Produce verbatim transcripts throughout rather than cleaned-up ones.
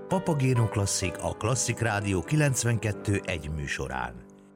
Papagéno Klasszik a Klasszik Rádió kilencvenkettő egy műsorán.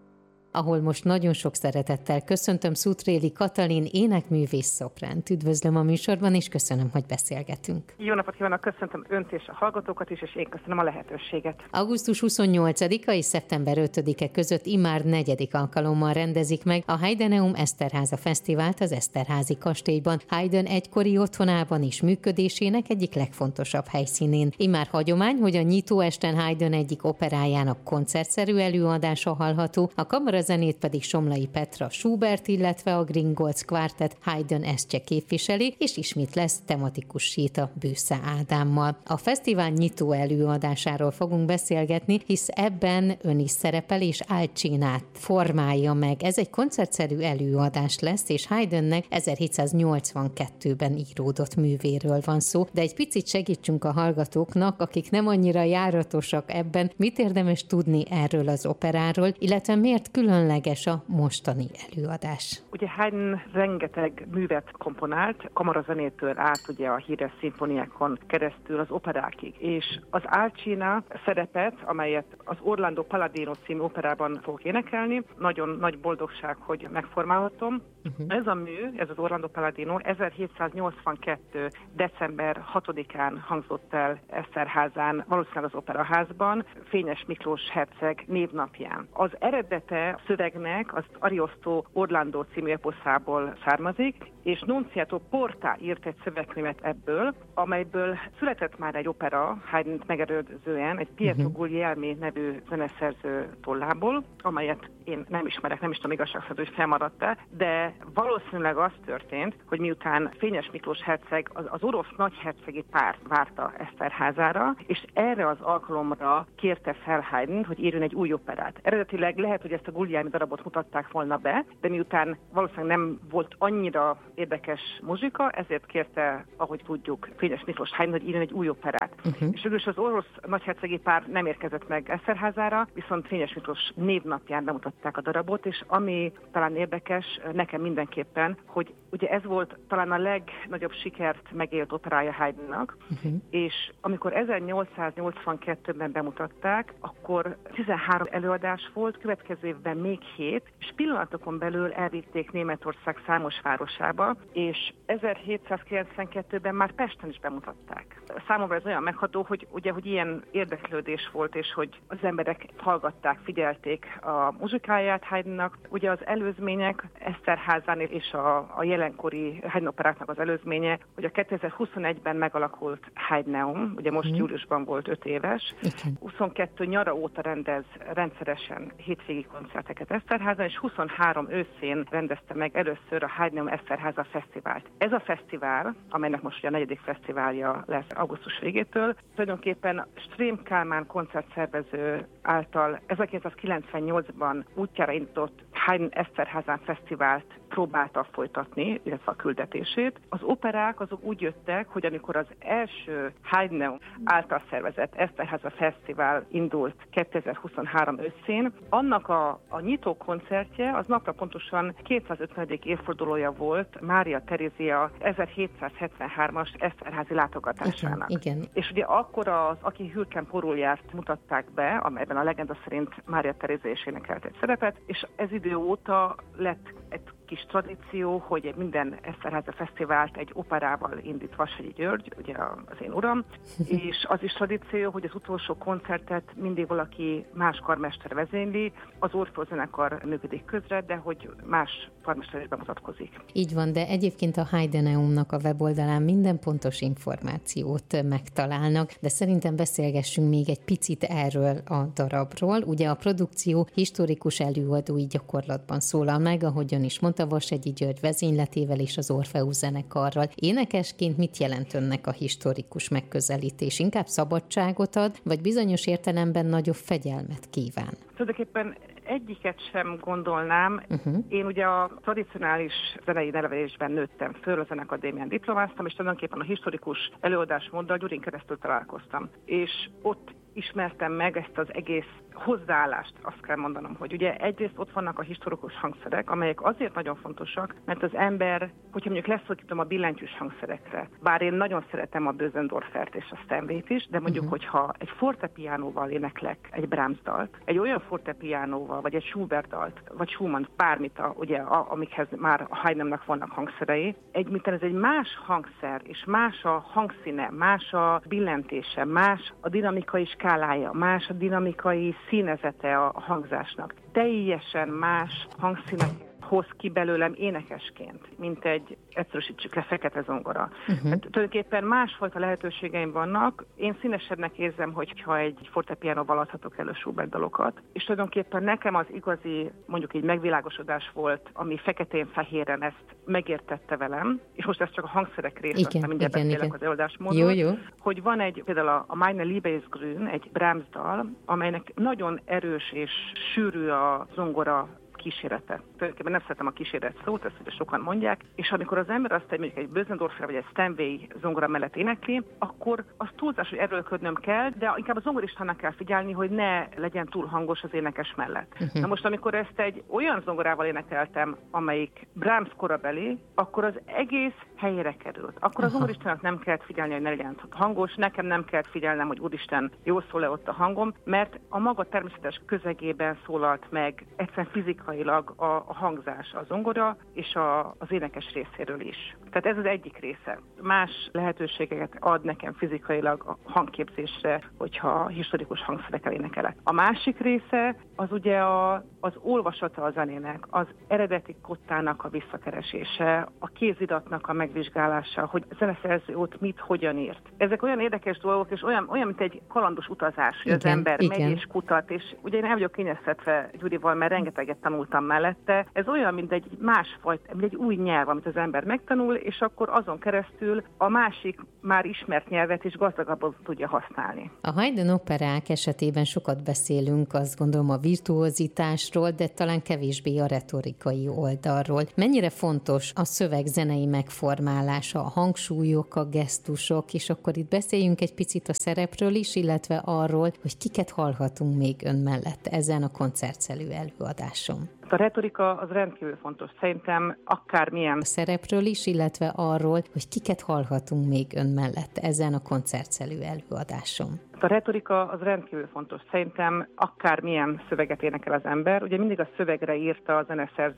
Ahol most nagyon sok szeretettel köszöntöm Szutréli Katalin énekművész szopránt. Üdvözlöm a műsorban, és köszönöm, hogy beszélgetünk. Jó napot kívánok, köszöntöm Önt és a hallgatókat is, és én köszönöm a lehetőséget. augusztus huszonnyolcadika és szeptember ötödike között immár negyedik alkalommal rendezik meg a Heideneum Eszterháza Fesztivált az Eszterházi kastélyban, Haydn egykori otthonában és működésének egyik legfontosabb helyszínén. Immár hagyomány, hogy a nyitóesten Haydn egyik operájának koncertszerű előadása hallható, a kamara zenét pedig Somlai Petra Schubert, illetve a Gringolc Quartet Haydn esztje képviseli, és ismét lesz tematikus séta Bősze Ádámmal. A fesztivál nyitó előadásáról fogunk beszélgetni, hisz ebben ön is szerepel, és Alcinát formálja meg. Ez egy koncertszerű előadás lesz, és Haydnnek ezerhétszáznyolcvankettőben íródott művéről van szó, de egy picit segítsünk a hallgatóknak, akik nem annyira járatosak ebben, mit érdemes tudni erről az operáról, illetve miért különleges a mostani előadás. Ugye Haydn rengeteg művet komponált, kamarazenétől át ugye a híres szimfoniákon keresztül az operákig. És az Alcina szerepet, amelyet az Orlando Palladino című operában fogok énekelni, nagyon nagy boldogság, hogy megformálhatom. Uh-huh. Ez a mű, ez az Orlando Palladino ezerhétszáznyolcvankettő. december hatodikán hangzott el Eszterházán, valószínűleg az Operaházban, Fényes Miklós herceg névnapján. Az eredete szövegnek az Ariosto Orlando című eposzából származik, és Nunziato Porta írt egy szövegkönyvet ebből, amelyből született már egy opera, Haydnt megelőzően, egy Pietro uh-huh. Guglielmi nevű zeneszerző tollából, amelyet én nem ismerek, nem is tudom igazságszerűen, hogy felmaradt-e, de valószínűleg az történt, hogy miután Fényes Miklós herceg az, az orosz nagyhercegi párt várta Eszterházára, és erre az alkalomra kérte fel Haydnt, hogy írjon egy új operát. Eredetileg lehet, hogy ezt a Guglielmi darabot mutatták volna be, de miután valószínűleg nem volt annyira érdekes muzsika, ezért kérte, ahogy tudjuk, Fényes Miklós Haydn, hogy írjon egy új operát. Uh-huh. És végül az orosz nagyhercegi pár nem érkezett meg Eszterházára, viszont Fényes Miklós névnapján bemutatták a darabot, és ami talán érdekes nekem mindenképpen, hogy ugye ez volt talán a legnagyobb sikert megélt operája Haydnnak, uh-huh. és amikor ezernyolcszáznyolcvankettőben bemutatták, akkor tizenhárom előadás volt, következő évben még hét, és pillanatokon belül elvitték Németország számos városába, és ezerhétszázkilencvenkettőben már Pesten is bemutatták. Számomra ez olyan megható, hogy ugye, hogy ilyen érdeklődés volt, és hogy az emberek hallgatták, figyelték a muzsikáját Haydnnak. Ugye az előzmények Eszterházán és a, a jelenkori Haydn operáknak az előzménye, hogy a kétezer-huszonegyben megalakult Heideneum, ugye most mm. júliusban volt öt éves, okay. huszonkettő nyara óta rendez rendszeresen hétvégi koncerteket Eszterházán, és huszonhárom őszén rendezte meg először a Heideneum Eszterháza Fesztivált. Ez a fesztivál, amelynek most ugye a negyedik fesztiválja lesz augusztus végétől, tulajdonképpen Strém Kálmán koncertszervező által ezerkilencszázkilencvennyolcban útjára indított Haydn Eszterházán Fesztivált próbálta folytatni, illetve a küldetését. Az operák azok úgy jöttek, hogy amikor az első Heideneum által szervezett Eszterháza Fesztivál indult kétezer-huszonhárom őszén, annak a, a nyitó koncertje az napra pontosan kétszázötvenedik évfordulója volt Mária Terézia ezerhétszázhetvenhármas eszterházi látogatásának. Igen, igen. És ugye akkor az Aki Hürken Porulját mutatták be, amelyben a legenda szerint Mária Terézia is énekelt egy szerepet, és ez idő óta lett egy kis tradíció, hogy minden Eszterháza Fesztivált egy operával indít Vassagyi György, ugye az én uram, és az is tradíció, hogy az utolsó koncertet mindig valaki más karmester vezényli, az Orfeó zenekar működik közre, de hogy más karmester is bemutatkozik. Így van, de egyébként a Heideneumnak a weboldalán minden pontos információt megtalálnak, de szerintem beszélgessünk még egy picit erről a darabról. Ugye a produkció historikus előadói gyakorlatban szólal meg, ahogyan is mondta, Vassagyi György vezényletével és az Orfeó zenekarral. Énekesként mit jelent önnek a historikus megközelítés? Inkább szabadságot ad, vagy bizonyos értelemben nagyobb fegyelmet kíván? Tulajdonképpen egyiket sem gondolnám. Uh-huh. Én ugye a tradicionális zenei nevelésben nőttem föl, a Zenekadémián diplomáztam, és tulajdonképpen a historikus előadásmóddal Gyurin keresztül találkoztam. És ott ismertem meg ezt az egész hozzáállást, azt kell mondanom, hogy ugye egyrészt ott vannak a historikus hangszerek, amelyek azért nagyon fontosak, mert az ember, hogyha mondjuk leszokítom a billentyűs hangszerekre, bár én nagyon szeretem a Bösendorfert és a Steinwayt is, de mondjuk, uh-huh. hogyha egy fortepiánóval éneklek egy Brahms dalt, egy olyan fortepiánóval, vagy egy Schubert dalt, vagy Schumann, bármit, a, ugye, a, amikhez már a Haydnnak vannak hangszerei, egy, mint ez egy más hangszer, és más a hangszíne, más a billentése, más a dinamikai skálája, más a dinamikai színezete a hangzásnak. Teljesen más hangszíneket hoz ki belőlem énekesként, mint egy, egyszerűsítsük le, fekete zongora. Uh-huh. Hát, tulajdonképpen másfajta lehetőségeim vannak. Én színesebbnek érzem, hogyha egy fortepiánóval adhatok elő Schubert dalokat, és tulajdonképpen nekem az igazi, mondjuk egy megvilágosodás volt, ami feketén-fehéren ezt megértette velem, és most ez csak a hangszerek része, igen, aztán mindjárt igen, beszélek igen. az előadásmódon, jó, jó. hogy van egy, például a, a Meine Liebe ist grün, egy Brahms dal, amelynek nagyon erős és sűrű a zongora kísérete. Tulajdonképpen nem szeretem a kíséret szót, ezt ugye sokan mondják, és amikor az ember azt egy, mondjuk egy Bösendorfer vagy egy Steinway zongora mellett énekli, akkor az túlzás, hogy erőlködnöm kell, de inkább a zongoristának kell figyelni, hogy ne legyen túl hangos az énekes mellett. Uh-huh. Na most, amikor ezt egy olyan zongorával énekeltem, amelyik Brahms korabeli, akkor az egész helyére került. Akkor a zongoristának nem kellett figyelni, hogy ne legyen hangos, nekem nem kellett figyelnem, hogy úristen, jól szól-e ott a hangom, mert a maga természetes közegében szólalt meg egyszerűen fizikailag a, a hangzás, a zongora és a, az énekes részéről is. Tehát ez az egyik része. Más lehetőségeket ad nekem fizikailag a hangképzésre, hogyha historikus hangszerekkel énekelek. A másik része az ugye a, az olvasata a zenének, az eredeti kottának a visszakeresése, a kéziratnak a megvizsgálása, hogy a zeneszerző ott mit, hogyan írt. Ezek olyan érdekes dolgok, és olyan, olyan mint egy kalandos utazás, hogy igen, az ember igen. megy és kutat, és ugye én el vagyok kényeztetve Gyurival, mert rengeteget tanultam mellette. Ez olyan, mint egy másfajta, mint egy új nyelv, amit az ember megtanul, és akkor azon keresztül a másik már ismert nyelvet is gazdagabban tudja használni. A Haydn operák esetében sokat beszélünk, azt gondolom a virtuózitásról, de talán kevésbé a retorikai oldalról. Mennyire fontos a szöveg zenei megformálása, a hangsúlyok, a gesztusok, és akkor itt beszéljünk egy picit a szerepről is, illetve arról, hogy kiket hallhatunk még ön mellett ezen a koncertszerű előadáson. A retorika az rendkívül fontos. Szerintem akármilyen a szerepről is, illetve arról, hogy kiket hallhatunk még ön mellett ezen a koncertszerű előadáson. A retorika az rendkívül fontos. Szerintem akármilyen szöveget énekel az ember, ugye mindig a szövegre írta a zeneszerző